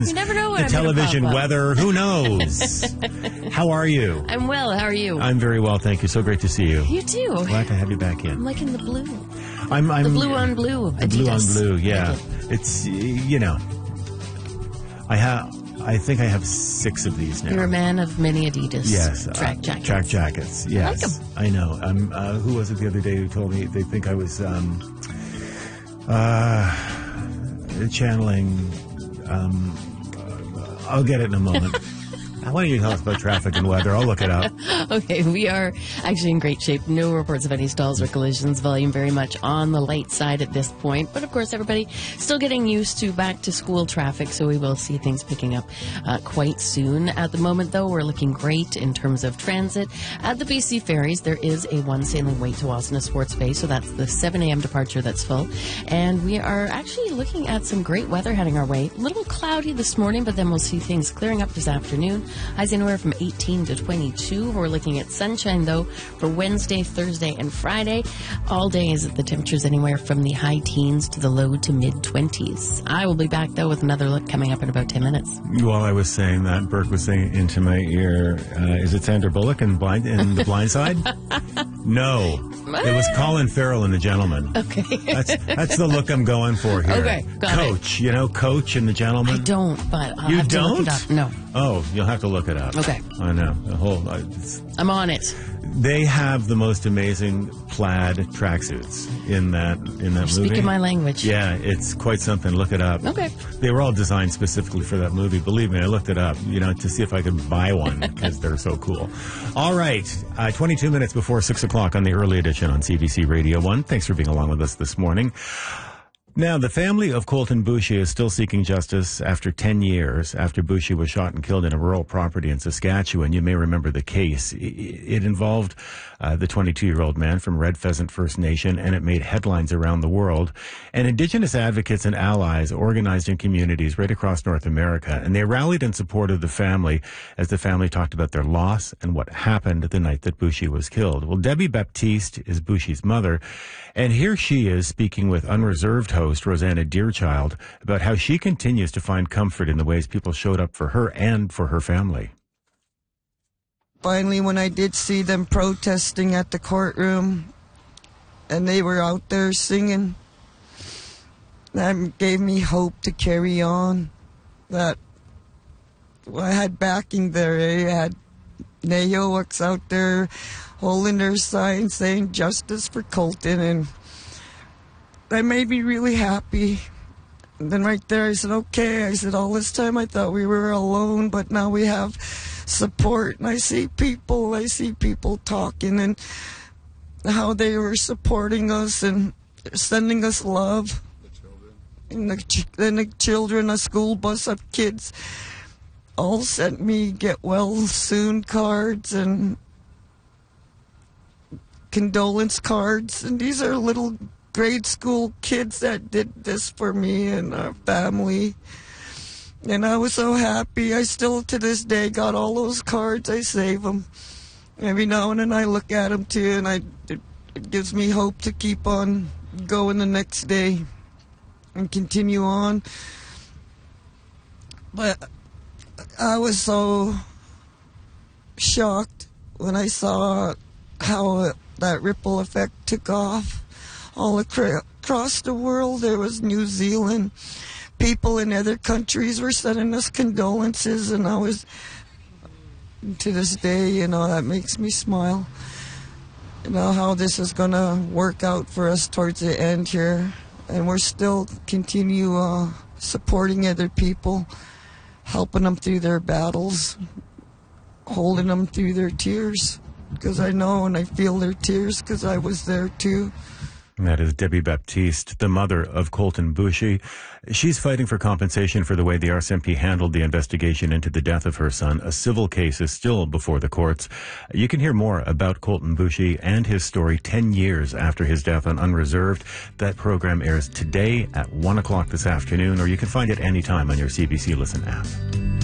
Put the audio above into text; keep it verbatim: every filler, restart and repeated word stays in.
You never know what the I'm television gonna pop up. weather. Who knows? How are you? I'm well. How are you? I'm very well, thank you. So great to see you. You too. Glad to have you back in. I'm liking the blue. I'm, I'm The blue on blue. The blue on Adidas. blue. Yeah, Like it's you know. I have. I think I have six of these now. You're a man of many Adidas Yes, track uh, jackets. Track jackets. Yes, I like 'em. I know. Um, uh, who was it the other day who told me they think I was um, uh, channeling? Um, uh, I'll get it in a moment. Why don't you tell us about traffic and weather? I'll look it up. Okay, we are actually in great shape. No reports of any stalls or collisions. Volume very much on the light side at this point. But, of course, everybody still getting used to back-to-school traffic, so we will see things picking up uh, quite soon. At the moment, though, we're looking great in terms of transit. At the B C ferries, there is a one sailing wait to Wasana Sports Bay, so that's the seven a.m. departure that's full. And we are actually looking at some great weather heading our way. A little cloudy this morning, but then we'll see things clearing up this afternoon. Highs anywhere from eighteen to twenty-two. We're looking at sunshine, though, for Wednesday, Thursday, and Friday. All days, the temperatures anywhere from the high teens to the low to mid-twenties. I will be back, though, with another look coming up in about ten minutes. While I was saying that, Burke was saying into my ear, uh, is it Sandra Bullock in, blind, in The Blind Side? No. It was Colin Farrell in The Gentleman. Okay. That's that's the look I'm going for here. Okay, got it. Coach, you know Coach in The Gentleman? I don't, but I'll You have to look don't? it up. No. Oh, you'll have to look it up. Okay. I know. The whole, uh, it's, I'm on it. they have the most amazing plaid tracksuits in that in that movie. Speaking my language. Yeah, it's quite something. Look it up. Okay. They were all designed specifically for that movie. Believe me, I looked it up, you know, to see if I could buy one because they're so cool. All right, uh, twenty-two minutes before six o'clock on the early edition on C B C Radio One. Thanks for being along with us this morning. Now, the family of Colton Boushie is still seeking justice after ten years after Boushie was shot and killed in a rural property in Saskatchewan. You may remember the case. It involved uh, the twenty-two-year-old man from Red Pheasant First Nation, and it made headlines around the world. And Indigenous advocates and allies organized in communities right across North America, and they rallied in support of the family as the family talked about their loss and what happened the night that Boushie was killed. Well, Debbie Baptiste is Boushie's mother, and here she is speaking with Unreserved host Rosanna Deerchild about how she continues to find comfort in the ways people showed up for her and for her family. Finally, when I did see them protesting at the courtroom and they were out there singing, that gave me hope to carry on. That I had backing there. I had Nayoaks out there holding their sign saying justice for Colton, and that made me really happy. And then right there I said, okay, I said, all this time I thought we were alone, but now we have support, and I see people, I see people talking and how they were supporting us and sending us love. And the, ch- and the children, a school bus of kids all sent me get well soon cards and condolence cards, and these are little grade school kids that did this for me and our family. And I was so happy. I still, to this day, got all those cards. I save them. Every now and then I look at them, too, and I, it, it gives me hope to keep on going the next day and continue on. But I was so shocked when I saw how that ripple effect took off all acra- across the world. There was New Zealand. People in other countries were sending us condolences, and I was, to this day, you know, that makes me smile. You know, how this is going to work out for us towards the end here. And we're still continue uh, supporting other people, helping them through their battles, holding them through their tears. Because I know and I feel their tears because I was there too. That is Debbie Baptiste, the mother of Colton Boushie. She's fighting for compensation for the way the R C M P handled the investigation into the death of her son. A civil case is still before the courts. You can hear more about Colton Boushie and his story ten years after his death on Unreserved. That program airs today at one o'clock this afternoon, or you can find it anytime on your C B C Listen app.